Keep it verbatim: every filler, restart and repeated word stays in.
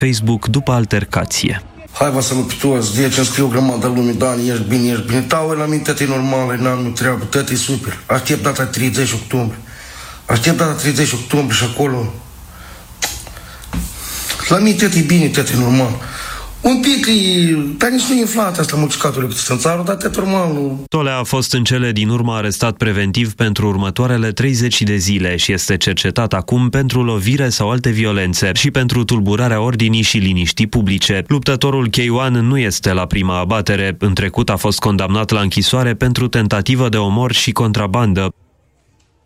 Facebook după altercație. Hai, vă salut pe toți, de aici îmi scriu o grămadă lume, Dani, ești bine, ești bine. Tau, la mine, tăti, normală, n-am nu treabă, tăti, super. Aștept data treizeci octombrie. Aștept data treizeci octombrie și acolo... La mine, tăti, bine, tăti, normal. Un pic, e... dar nici nu e inflat asta mulțicatului cât în țară, dar tăti, normal. Nu. Tolea a fost în cele din urmă arestat preventiv pentru următoarele treizeci de zile și este cercetat acum pentru lovire sau alte violențe și pentru tulburarea ordinii și liniștii publice. Luptătorul K unu nu este la prima abatere. În trecut a fost condamnat la închisoare pentru tentativă de omor și contrabandă.